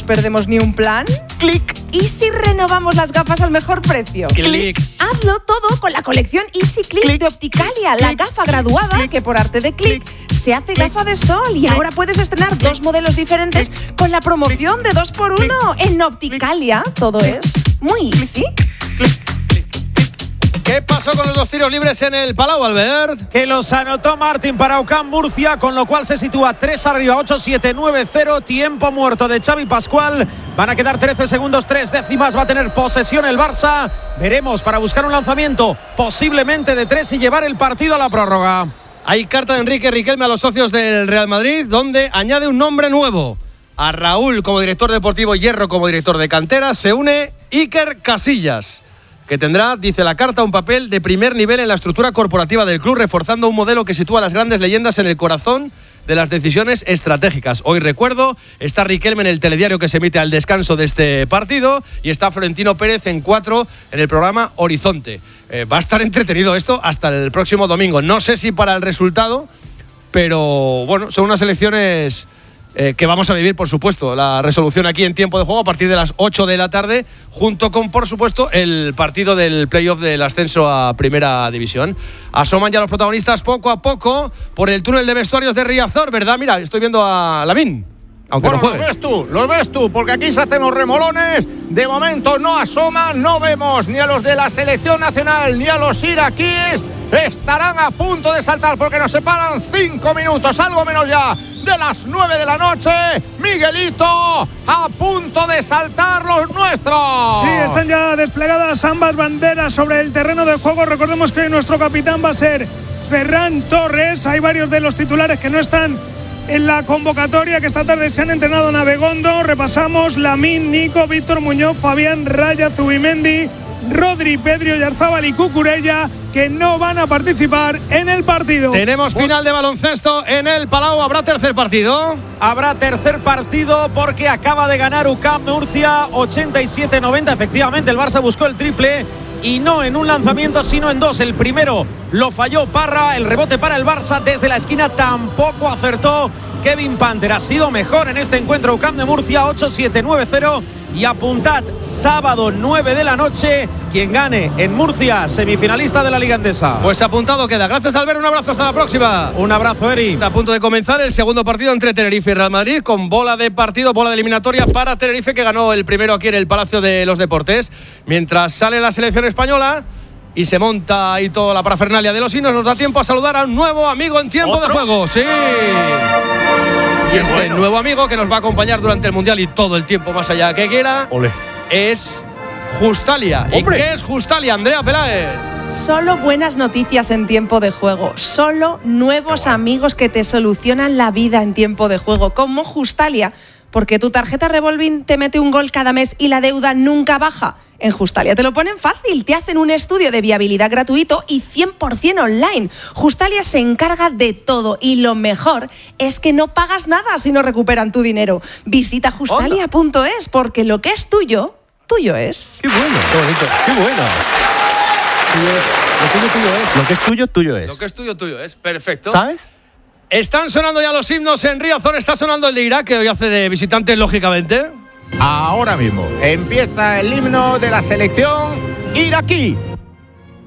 perdemos ni un plan? ¡Clic! ¿Y si renovamos las gafas al mejor precio? ¡Clic! Hazlo todo con la colección Easy Click de Opticalia, la gafa graduada que por arte de clic se hace gafa de sol. Y ahora puedes estrenar 2 modelos diferentes con la promoción de 2x1. En Opticalia todo es muy easy. ¿Qué pasó con los 2 tiros libres en el Palau, Albert? Que los anotó Martín para UCAM Murcia, con lo cual se sitúa 3 arriba, 8-7-9-0. Tiempo muerto de Xavi Pascual. Van a quedar 13 segundos, 3 décimas. Va a tener posesión el Barça. Veremos para buscar un lanzamiento posiblemente de 3 y llevar el partido a la prórroga. Hay carta de Enrique Riquelme a los socios del Real Madrid, donde añade un nombre nuevo. A Raúl como director deportivo y Hierro como director de cantera se une Iker Casillas, que tendrá, dice la carta, un papel de primer nivel en la estructura corporativa del club, reforzando un modelo que sitúa a las grandes leyendas en el corazón de las decisiones estratégicas. Hoy recuerdo, está Riquelme en el telediario que se emite al descanso de este partido y está Florentino Pérez en 4 en el programa Horizonte. Va a estar entretenido esto hasta el próximo domingo. No sé si para el resultado, pero bueno, son unas elecciones que vamos a vivir, por supuesto, la resolución aquí en tiempo de juego a partir de las 8 de la tarde, junto con, por supuesto, el partido del playoff del ascenso a Primera División. Asoman ya los protagonistas poco a poco por el túnel de vestuarios de Riazor, ¿verdad? Mira, estoy viendo a Lamine, aunque no juegue. Los ves tú, porque aquí se hacen los remolones. De momento no asoman, no vemos ni a los de la selección nacional ni a los iraquíes. Estarán a punto de saltar porque nos separan 5 minutos, algo menos ya, de las 9 de la noche. Miguelito, a punto de saltar los nuestros. Sí, están ya desplegadas ambas banderas sobre el terreno de juego. Recordemos que nuestro capitán va a ser Ferran Torres. Hay varios de los titulares que no están en la convocatoria, que esta tarde se han entrenado en Abegondo. Repasamos: Lamine, Nico, Víctor Muñoz, Fabián, Raya, Zubimendi, Rodri, Pedri, Oyarzábal y Cucurella, que no van a participar en el partido. Tenemos final de baloncesto en el Palau. ¿Habrá tercer partido? Habrá tercer partido porque acaba de ganar UCAM Murcia 87-90. Efectivamente, el Barça buscó el triple y no en un lanzamiento, sino en 2. El primero lo falló Parra, el rebote para el Barça desde la esquina tampoco acertó Kevin Panther. Ha sido mejor en este encuentro UCAM de Murcia, 8-7-9-0. Y apuntad, sábado 9 de la noche, quien gane en Murcia, semifinalista de la Liga Endesa. Pues apuntado queda. Gracias, Albert, un abrazo, hasta la próxima. Un abrazo, Eri. Está a punto de comenzar el segundo partido entre Tenerife y Real Madrid, con bola de partido, bola de eliminatoria para Tenerife, que ganó el primero aquí en el Palacio de los Deportes. Mientras sale la selección española y se monta ahí toda la parafernalia de los hinos, nos da tiempo a saludar a un nuevo amigo en tiempo de juego. Sí. Y este nuevo amigo que nos va a acompañar durante el Mundial y todo el tiempo más allá que quiera. Olé. Es Justalia. ¡Hombre! ¿Y qué es Justalia, Andrea Peláez? Solo buenas noticias en tiempo de juego. Solo nuevos amigos que te solucionan la vida en tiempo de juego, como Justalia. Porque tu tarjeta revolving te mete un gol cada mes y la deuda nunca baja. En Justalia te lo ponen fácil, te hacen un estudio de viabilidad gratuito y 100% online. Justalia se encarga de todo y lo mejor es que no pagas nada si no recuperan tu dinero. Visita justalia.es porque lo que es tuyo, tuyo es. ¡Qué bueno! ¡Qué bonito! ¡Qué bueno! Lo tuyo, tuyo es. Lo que es tuyo, tuyo es. Lo que es tuyo, tuyo es. Perfecto. ¿Sabes? Están sonando ya los himnos en Riazor. Está sonando el de Irak, que hoy hace de visitante, lógicamente. Ahora mismo empieza el himno de la selección iraquí.